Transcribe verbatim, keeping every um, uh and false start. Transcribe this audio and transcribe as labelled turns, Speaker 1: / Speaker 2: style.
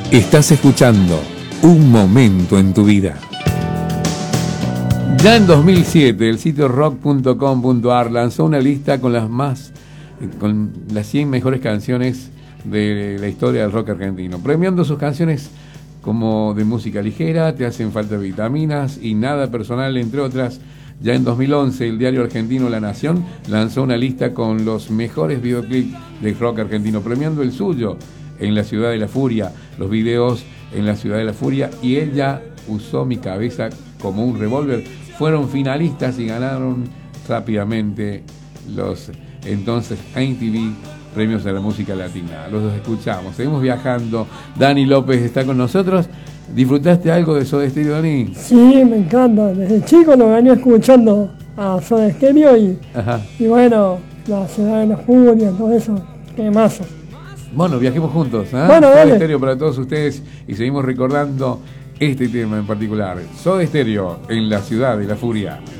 Speaker 1: Estás escuchando Un Momento en tu Vida. Ya en dos mil siete, el sitio rock punto com punto a r lanzó una lista con las más con las cien mejores canciones de la historia del rock argentino, premiando sus canciones como De música ligera, Te hacen falta vitaminas y Nada personal, entre otras. Ya en dos mil once, el diario argentino La Nación lanzó una lista con los mejores videoclips del rock argentino, premiando el suyo, En la ciudad de la furia, los videos En la ciudad de la furia y Ella usó mi cabeza como un revólver fueron finalistas y ganaron rápidamente los entonces M T V Premios de la Música Latina. Los escuchamos, seguimos viajando. Dani López está con nosotros. ¿Disfrutaste algo de Soda Stereo, Dani?
Speaker 2: Sí, me encanta. Desde chico lo venía escuchando a Soda Stereo y, y bueno, La ciudad de la furia, todo eso, qué mazo.
Speaker 1: Bueno, viajemos juntos, ¿eh?
Speaker 2: Bueno,
Speaker 1: Soda
Speaker 2: dale.
Speaker 1: Stereo para todos ustedes y seguimos recordando este tema en particular. Soda Stereo, En la ciudad de la furia.